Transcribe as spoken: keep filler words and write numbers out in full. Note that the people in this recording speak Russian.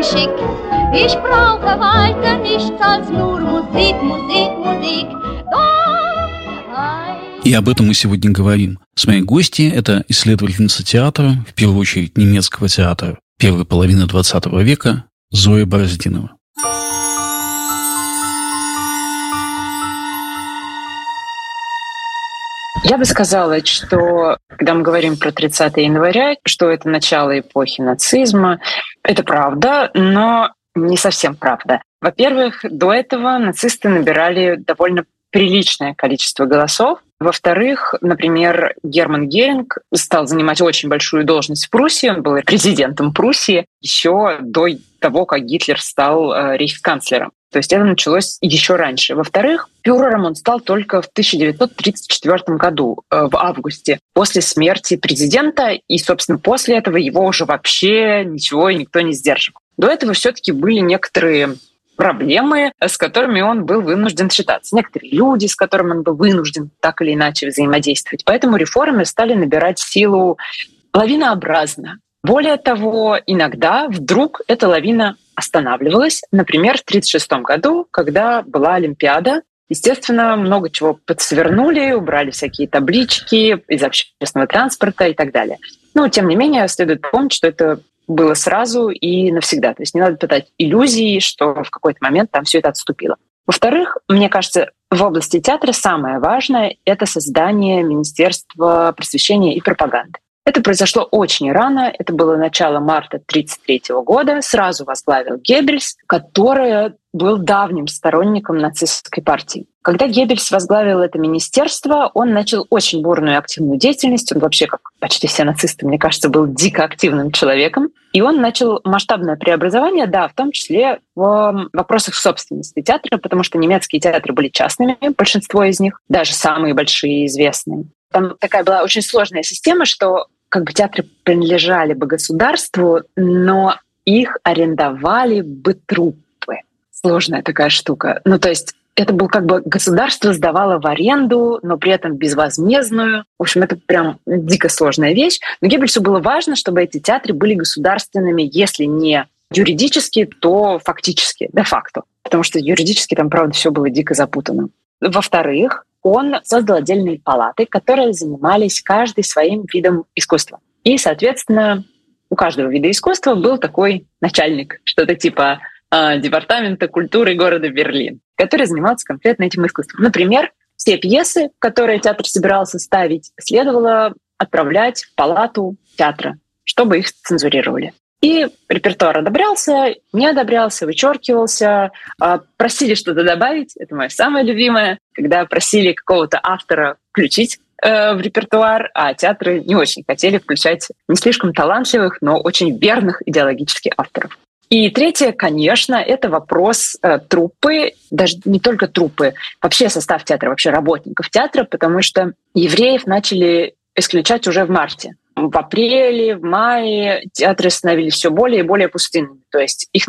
schick. Ich brauche weiter nichts als nur Musik, Musik, Musik. И об этом мы сегодня говорим. С моей гостьей это исследовательница театра, в первую очередь немецкого театра первой половины двадцатого века, Зоя Бороздинова. Я бы сказала, что когда мы говорим про тридцатое января, что это начало эпохи нацизма, это правда, но не совсем правда. Во-первых, до этого нацисты набирали довольно приличное количество голосов. Во-вторых, например, Герман Геринг стал занимать очень большую должность в Пруссии. Он был президентом Пруссии еще до того, как Гитлер стал рейхсканцлером. То есть это началось еще раньше. Во-вторых, фюрером он стал только в тысяча девятьсот тридцать четвёртом году, в августе, после смерти президента. И, собственно, после этого его уже вообще ничего и никто не сдерживал. До этого все-таки были некоторые проблемы, с которыми он был вынужден считаться. Некоторые люди, с которыми он был вынужден так или иначе взаимодействовать. Поэтому реформы стали набирать силу лавинообразно. Более того, иногда вдруг эта лавина останавливалась. Например, в тысяча девятьсот тридцать шестом году, когда была Олимпиада, естественно, много чего подсвернули, убрали всякие таблички из общественного транспорта и так далее. Но, тем не менее, следует помнить, что это было сразу и навсегда. То есть не надо питать иллюзий, что в какой-то момент там все это отступило. Во-вторых, мне кажется, в области театра самое важное — это создание Министерства просвещения и пропаганды. Это произошло очень рано, это было начало марта тысяча девятьсот тридцать третьего года, сразу возглавил Геббельс, который был давним сторонником нацистской партии. Когда Геббельс возглавил это министерство, он начал очень бурную и активную деятельность. Он вообще, как почти все нацисты, мне кажется, был дико активным человеком. И он начал масштабное преобразование, да, в том числе в вопросах собственности театра, потому что немецкие театры были частными, большинство из них, даже самые большие и известные. Там такая была очень сложная система, что как бы театры принадлежали бы государству, но их арендовали бы труппы. Сложная такая штука. Ну, то есть это было как бы государство сдавало в аренду, но при этом безвозмездную. В общем, это прям дико сложная вещь. Но Геббельсу было важно, чтобы эти театры были государственными, если не юридически, то фактически, де-факто. Потому что юридически там, правда, все было дико запутано. Во-вторых, он создал отдельные палаты, которые занимались каждый своим видом искусства. И, соответственно, у каждого вида искусства был такой начальник, что-то типа э, департамента культуры города Берлин, который занимался конкретно этим искусством. Например, все пьесы, которые театр собирался ставить, следовало отправлять в палату театра, чтобы их цензурировали. И репертуар одобрялся, не одобрялся, вычеркивался. Просили что-то добавить. Это мое самое любимое. Когда просили какого-то автора включить э, в репертуар, а театры не очень хотели включать не слишком талантливых, но очень верных идеологически авторов. И третье, конечно, это вопрос э, труппы, даже не только труппы, вообще состав театра, вообще работников театра, потому что евреев начали исключать уже в марте. В апреле, в мае театры становились все более и более пустынными. То есть их